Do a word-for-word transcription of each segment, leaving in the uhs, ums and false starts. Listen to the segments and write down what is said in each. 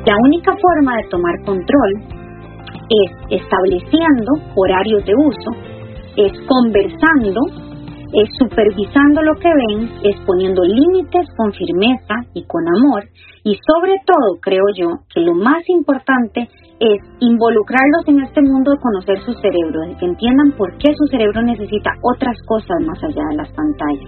La única forma de tomar control es estableciendo horarios de uso, es conversando, es supervisando lo que ven, es poniendo límites con firmeza y con amor, y sobre todo, creo yo, que lo más importante es involucrarlos en este mundo de conocer su cerebro, de que entiendan por qué su cerebro necesita otras cosas más allá de las pantallas.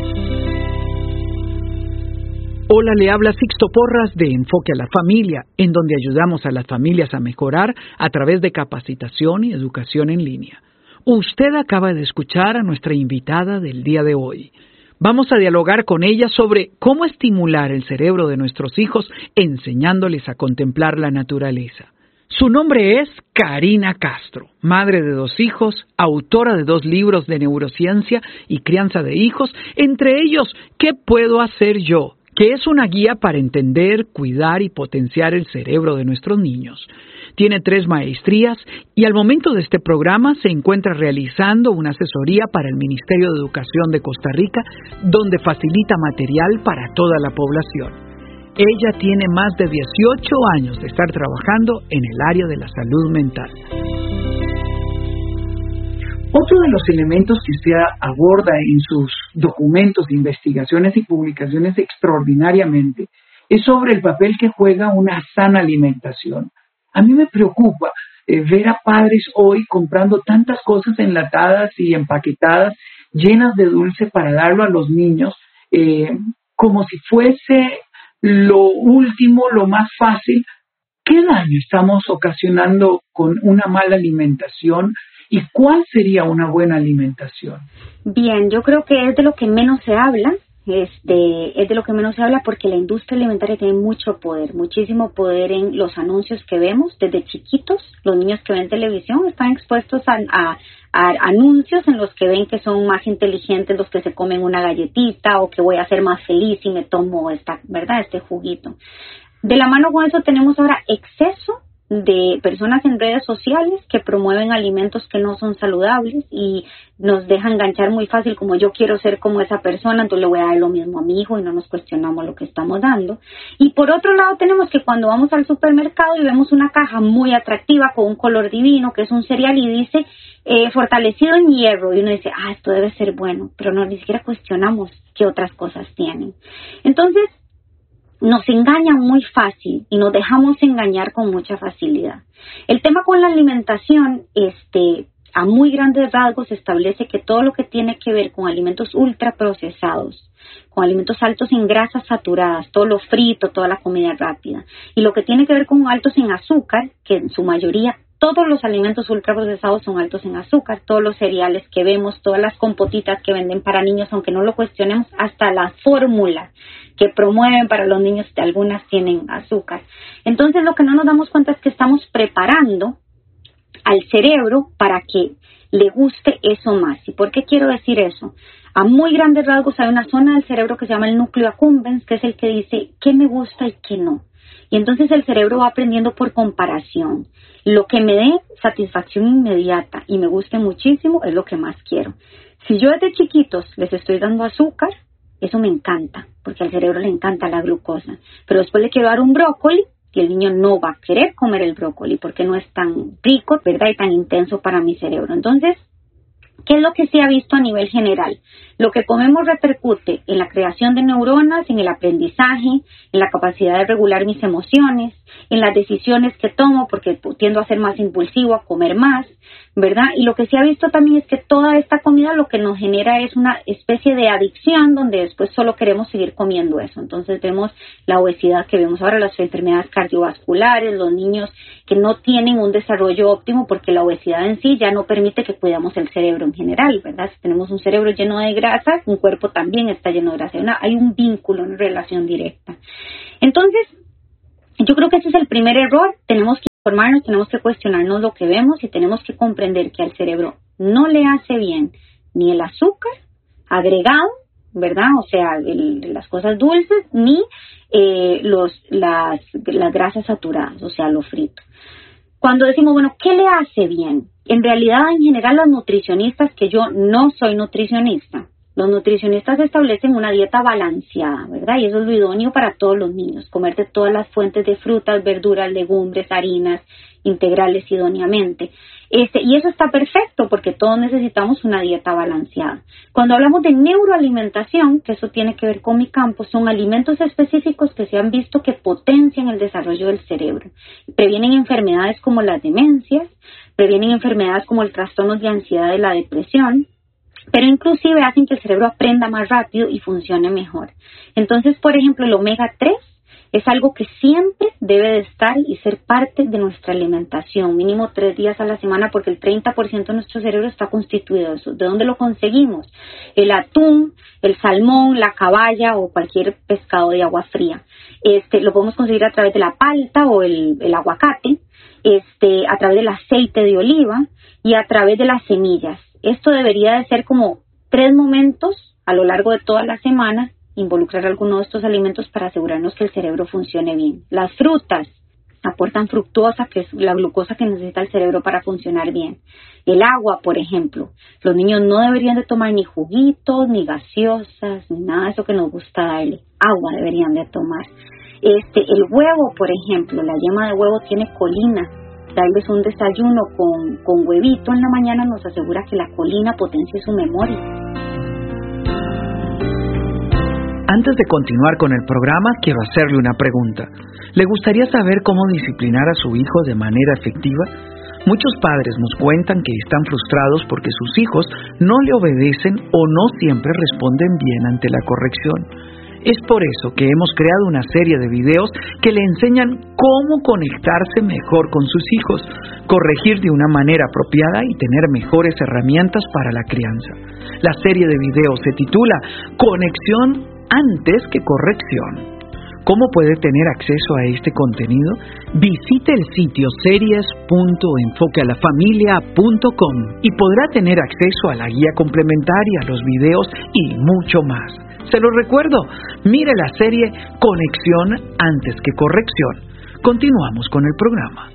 Hola, le habla Sixto Porras de Enfoque a la Familia, en donde ayudamos a las familias a mejorar a través de capacitación y educación en línea. Usted acaba de escuchar a nuestra invitada del día de hoy. Vamos a dialogar con ella sobre cómo estimular el cerebro de nuestros hijos enseñándoles a contemplar la naturaleza. Su nombre es Karina Castro, madre de dos hijos, autora de dos libros de neurociencia y crianza de hijos, entre ellos ¿Qué puedo hacer yo?, que es una guía para entender, cuidar y potenciar el cerebro de nuestros niños. Tiene tres maestrías y al momento de este programa se encuentra realizando una asesoría para el Ministerio de Educación de Costa Rica, donde facilita material para toda la población. Ella tiene más de dieciocho años de estar trabajando en el área de la salud mental. Otro de los elementos que usted aborda en sus documentos, investigaciones y publicaciones extraordinariamente es sobre el papel que juega una sana alimentación. A mí me preocupa eh, ver a padres hoy comprando tantas cosas enlatadas y empaquetadas, llenas de dulce para darlo a los niños, eh, como si fuese lo último, lo más fácil. ¿Qué daño estamos ocasionando con una mala alimentación? ¿Y cuál sería una buena alimentación? Bien, yo creo que es de lo que menos se habla, este, es de lo que menos se habla porque la industria alimentaria tiene mucho poder, muchísimo poder en los anuncios que vemos desde chiquitos. Los niños que ven televisión están expuestos a, a, a anuncios en los que ven que son más inteligentes los que se comen una galletita o que voy a ser más feliz si me tomo esta, ¿verdad? este juguito. De la mano con eso tenemos ahora exceso de personas en redes sociales que promueven alimentos que no son saludables y nos dejan enganchar muy fácil como yo quiero ser como esa persona, entonces le voy a dar lo mismo a mi hijo y no nos cuestionamos lo que estamos dando. Y por otro lado tenemos que cuando vamos al supermercado y vemos una caja muy atractiva con un color divino que es un cereal y dice eh, fortalecido en hierro y uno dice, ah, esto debe ser bueno, pero no ni siquiera cuestionamos qué otras cosas tienen. Entonces nos engañan muy fácil y nos dejamos engañar con mucha facilidad. El tema con la alimentación, este, a muy grandes rasgos, establece que todo lo que tiene que ver con alimentos ultraprocesados, con alimentos altos en grasas saturadas, todo lo frito, toda la comida rápida, y lo que tiene que ver con altos en azúcar, que en su mayoría todos los alimentos ultraprocesados son altos en azúcar, todos los cereales que vemos, todas las compotitas que venden para niños, aunque no lo cuestionemos, hasta la fórmula que promueven para los niños, algunas tienen azúcar. Entonces lo que no nos damos cuenta es que estamos preparando al cerebro para que le guste eso más. ¿Y por qué quiero decir eso? A muy grandes rasgos hay una zona del cerebro que se llama el núcleo accumbens, que es el que dice qué me gusta y qué no. Y entonces el cerebro va aprendiendo por comparación. Lo que me dé satisfacción inmediata y me guste muchísimo es lo que más quiero. Si yo desde chiquitos les estoy dando azúcar, eso me encanta, porque al cerebro le encanta la glucosa. Pero después le quiero dar un brócoli y el niño no va a querer comer el brócoli porque no es tan rico, ¿verdad? Y tan intenso para mi cerebro. Entonces, ¿qué es lo que se ha visto a nivel general? Lo que comemos repercute en la creación de neuronas, en el aprendizaje, en la capacidad de regular mis emociones, en las decisiones que tomo, porque tiendo a ser más impulsivo, a comer más, ¿verdad? Y lo que se ha visto también es que toda esta comida lo que nos genera es una especie de adicción donde después solo queremos seguir comiendo eso. Entonces vemos la obesidad que vemos ahora, las enfermedades cardiovasculares, los niños que no tienen un desarrollo óptimo porque la obesidad en sí ya no permite que cuidemos el cerebro en general, ¿verdad? Si tenemos un cerebro lleno de grasa, un cuerpo también está lleno de grasa. Una, hay un vínculo, una relación directa. Entonces, yo creo que ese es el primer error. Tenemos que informarnos, tenemos que cuestionarnos lo que vemos y tenemos que comprender que al cerebro no le hace bien ni el azúcar agregado, ¿verdad? O sea, el, las cosas dulces, ni eh, los, las, las grasas saturadas, o sea, lo frito. Cuando decimos, bueno, ¿qué le hace bien? En realidad, en general, los nutricionistas, que yo no soy nutricionista, Los nutricionistas establecen una dieta balanceada, ¿verdad? Y eso es lo idóneo para todos los niños, comer de todas las fuentes de frutas, verduras, legumbres, harinas integrales idóneamente. Este, y eso está perfecto porque todos necesitamos una dieta balanceada. Cuando hablamos de neuroalimentación, que eso tiene que ver con mi campo, son alimentos específicos que se han visto que potencian el desarrollo del cerebro. Previenen enfermedades como las demencias, previenen enfermedades como el trastorno de ansiedad y la depresión, pero inclusive hacen que el cerebro aprenda más rápido y funcione mejor. Entonces, por ejemplo, el omega tres es algo que siempre debe de estar y ser parte de nuestra alimentación, mínimo tres días a la semana, porque el treinta por ciento de nuestro cerebro está constituido de eso. ¿De dónde lo conseguimos? El atún, el salmón, la caballa o cualquier pescado de agua fría. Este, lo podemos conseguir a través de la palta o el, el aguacate, este, a través del aceite de oliva y a través de las semillas. Esto debería de ser como tres momentos a lo largo de toda la semana, involucrar alguno de estos alimentos para asegurarnos que el cerebro funcione bien. Las frutas aportan fructosa, que es la glucosa que necesita el cerebro para funcionar bien. El agua, por ejemplo. Los niños no deberían de tomar ni juguitos, ni gaseosas, ni nada de eso que nos gusta darle. Agua deberían de tomar. Este, el huevo, por ejemplo, la yema de huevo tiene colina. Darles un desayuno con, con huevito en la mañana nos asegura que la colina potencie su memoria. Antes de continuar con el programa, quiero hacerle una pregunta. ¿Le gustaría saber cómo disciplinar a su hijo de manera efectiva? Muchos padres nos cuentan que están frustrados porque sus hijos no le obedecen o no siempre responden bien ante la corrección. Es por eso que hemos creado una serie de videos que le enseñan cómo conectarse mejor con sus hijos, corregir de una manera apropiada y tener mejores herramientas para la crianza. La serie de videos se titula Conexión antes que corrección. ¿Cómo puede tener acceso a este contenido? Visite el sitio series punto enfoque a la familia punto com y podrá tener acceso a la guía complementaria, los videos y mucho más. Se lo recuerdo, mire la serie Conexión antes que corrección. Continuamos con el programa.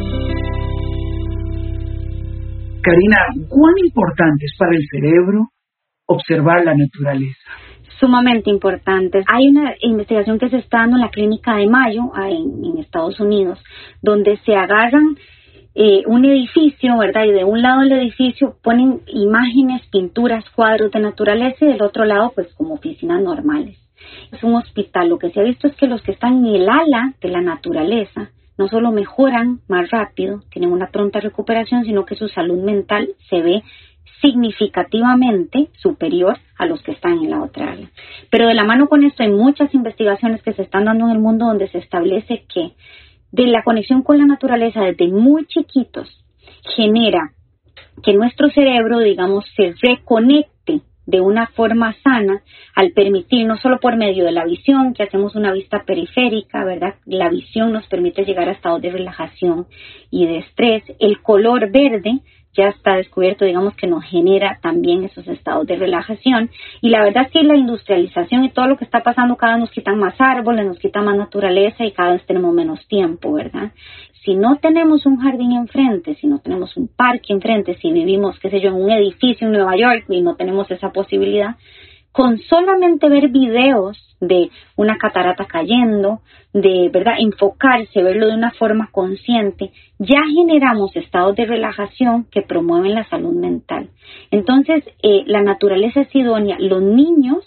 Karina, ¿cuán importante es para el cerebro observar la naturaleza? Sumamente importantes. Hay una investigación que se está dando en la clínica de Mayo en, en Estados Unidos, donde se agarran eh, un edificio, ¿verdad? Y de un lado del edificio ponen imágenes, pinturas, cuadros de naturaleza y del otro lado pues como oficinas normales. Es un hospital. Lo que se ha visto es que los que están en el ala de la naturaleza no solo mejoran más rápido, tienen una pronta recuperación, sino que su salud mental se ve significativamente superior a los que están en la otra área. Pero de la mano con esto hay muchas investigaciones que se están dando en el mundo donde se establece que de la conexión con la naturaleza desde muy chiquitos genera que nuestro cerebro, digamos, se reconecte de una forma sana al permitir, no solo por medio de la visión, que hacemos una vista periférica, ¿verdad? La visión nos permite llegar a estados de relajación y de estrés. El color verde ya está descubierto, digamos, que nos genera también esos estados de relajación. Y la verdad es que la industrialización y todo lo que está pasando, cada vez nos quitan más árboles, nos quitan más naturaleza y cada vez tenemos menos tiempo, ¿verdad? Si no tenemos un jardín enfrente, si no tenemos un parque enfrente, si vivimos, qué sé yo, en un edificio en Nueva York y no tenemos esa posibilidad, con solamente ver videos de una catarata cayendo, de verdad enfocarse, verlo de una forma consciente, ya generamos estados de relajación que promueven la salud mental. Entonces, eh, la naturaleza es idónea. Los niños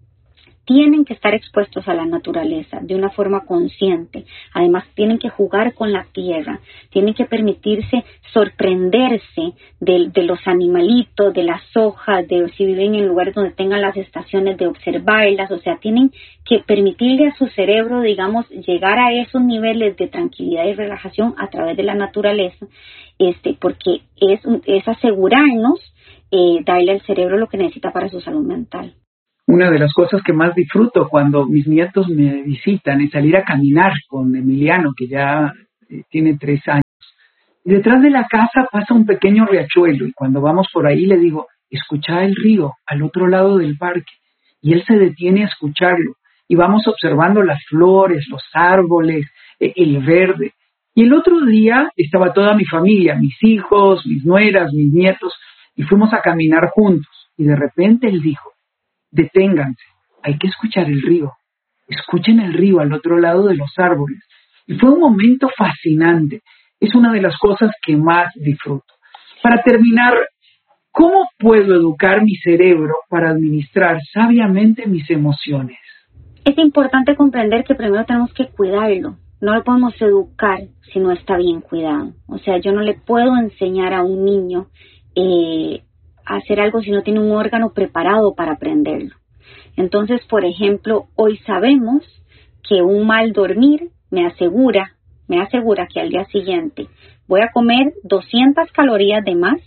tienen que estar expuestos a la naturaleza de una forma consciente. Además, tienen que jugar con la tierra, tienen que permitirse sorprenderse de, de los animalitos, de las hojas, de si viven en lugares donde tengan las estaciones, de observarlas. O sea, tienen que permitirle a su cerebro, digamos, llegar a esos niveles de tranquilidad y relajación a través de la naturaleza, este, porque es, es asegurarnos eh, darle al cerebro lo que necesita para su salud mental. Una de las cosas que más disfruto cuando mis nietos me visitan es salir a caminar con Emiliano, que ya eh, tiene tres años. Y detrás de la casa pasa un pequeño riachuelo y cuando vamos por ahí le digo, escucha el río al otro lado del parque. Y él se detiene a escucharlo y vamos observando las flores, los árboles, eh, el verde. Y el otro día estaba toda mi familia, mis hijos, mis nueras, mis nietos, y fuimos a caminar juntos. Y de repente él dijo, deténganse, hay que escuchar el río, escuchen el río al otro lado de los árboles. Y fue un momento fascinante, es una de las cosas que más disfruto. Para terminar, ¿cómo puedo educar mi cerebro para administrar sabiamente mis emociones? Es importante comprender que primero tenemos que cuidarlo. No lo podemos educar si no está bien cuidado. O sea, yo no le puedo enseñar a un niño eh, a hacer algo si no tiene un órgano preparado para aprenderlo. Entonces, por ejemplo, hoy sabemos que un mal dormir me asegura, me asegura que al día siguiente voy a comer doscientas calorías de más,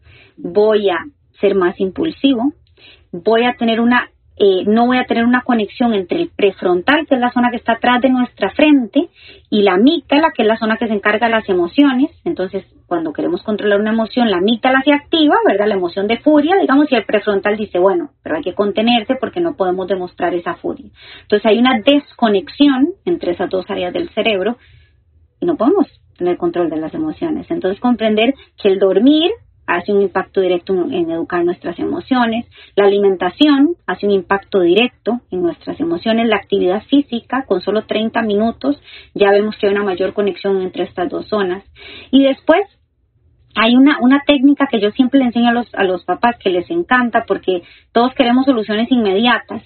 voy a ser más impulsivo, voy a tener una Eh, no voy a tener una conexión entre el prefrontal, que es la zona que está atrás de nuestra frente, y la amígdala, que es la zona que se encarga de las emociones. Entonces, cuando queremos controlar una emoción, la amígdala se activa, ¿verdad? La emoción de furia, digamos, y el prefrontal dice, bueno, pero hay que contenerse porque no podemos demostrar esa furia. Entonces, hay una desconexión entre esas dos áreas del cerebro y no podemos tener control de las emociones. Entonces, comprender que el dormir hace un impacto directo en educar nuestras emociones, la alimentación hace un impacto directo en nuestras emociones, la actividad física, con solo treinta minutos ya vemos que hay una mayor conexión entre estas dos zonas. Y después hay una, una técnica que yo siempre le enseño a los, a los papás que les encanta, porque todos queremos soluciones inmediatas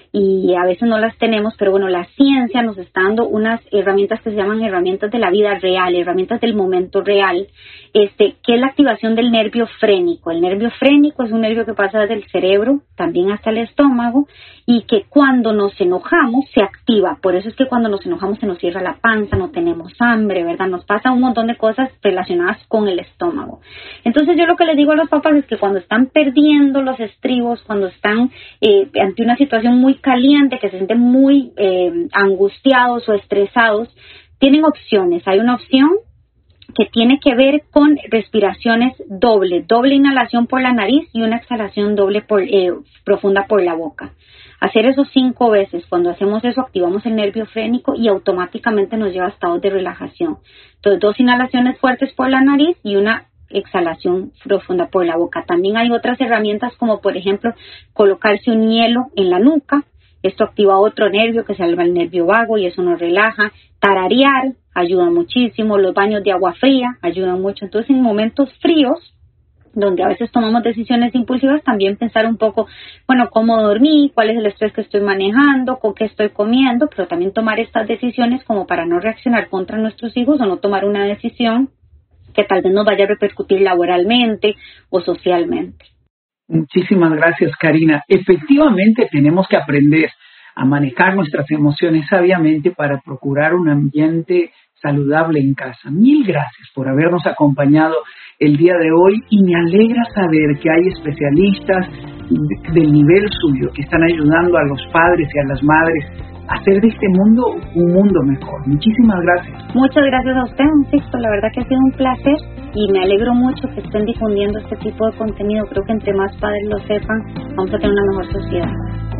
y a veces no las tenemos, pero bueno, la ciencia nos está dando unas herramientas que se llaman herramientas de la vida real, herramientas del momento real, este, que es la activación del nervio frénico. El nervio frénico es un nervio que pasa desde el cerebro también hasta el estómago y que cuando nos enojamos se activa. Por eso es que cuando nos enojamos se nos cierra la panza, no tenemos hambre, ¿verdad? Nos pasa un montón de cosas relacionadas con el estómago. Entonces yo lo que les digo a los papás es que cuando están perdiendo los estribos, cuando están eh, ante una situación muy caliente, que se sienten muy eh, angustiados o estresados, tienen opciones. Hay una opción que tiene que ver con respiraciones doble, doble inhalación por la nariz y una exhalación doble por, eh, profunda por la boca. Hacer eso cinco veces. Cuando hacemos eso activamos el nervio frénico y automáticamente nos lleva a estados de relajación. Entonces, dos inhalaciones fuertes por la nariz y una exhalación profunda por la boca. También hay otras herramientas como por ejemplo colocarse un hielo en la nuca. Esto activa otro nervio que se llama el nervio vago y eso nos relaja. Tararear ayuda muchísimo. Los baños de agua fría ayudan mucho. Entonces, en momentos fríos, donde a veces tomamos decisiones impulsivas, también pensar un poco, bueno, cómo dormí, cuál es el estrés que estoy manejando, con qué estoy comiendo, pero también tomar estas decisiones como para no reaccionar contra nuestros hijos o no tomar una decisión que tal vez nos vaya a repercutir laboralmente o socialmente. Muchísimas gracias, Karina. Efectivamente, tenemos que aprender a manejar nuestras emociones sabiamente para procurar un ambiente saludable en casa. Mil gracias por habernos acompañado el día de hoy y me alegra saber que hay especialistas del nivel suyo que están ayudando a los padres y a las madres a hacer de este mundo un mundo mejor. Muchísimas gracias. Muchas gracias a usted, Sixto. La verdad que ha sido un placer y me alegro mucho que estén difundiendo este tipo de contenido. Creo que entre más padres lo sepan, vamos a tener una mejor sociedad.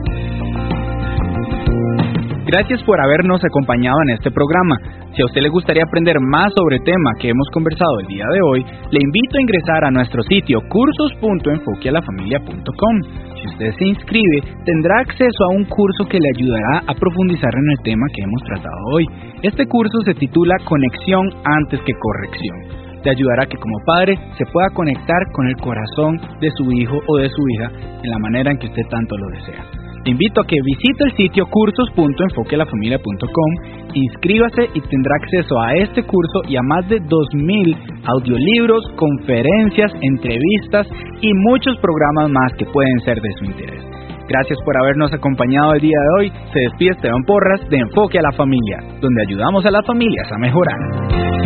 Gracias por habernos acompañado en este programa. Si a usted le gustaría aprender más sobre el tema que hemos conversado el día de hoy, le invito a ingresar a nuestro sitio cursos punto enfoque a la familia punto com. Si usted se inscribe, tendrá acceso a un curso que le ayudará a profundizar en el tema que hemos tratado hoy. Este curso se titula Conexión antes que corrección. Le ayudará a que como padre se pueda conectar con el corazón de su hijo o de su hija en la manera en que usted tanto lo desea. Te invito a que visite el sitio cursos punto enfoque a la familia punto com, inscríbase y tendrá acceso a este curso y a más de dos mil audiolibros, conferencias, entrevistas y muchos programas más que pueden ser de su interés. Gracias por habernos acompañado el día de hoy. Se despide Esteban Porras de Enfoque a la Familia, donde ayudamos a las familias a mejorar.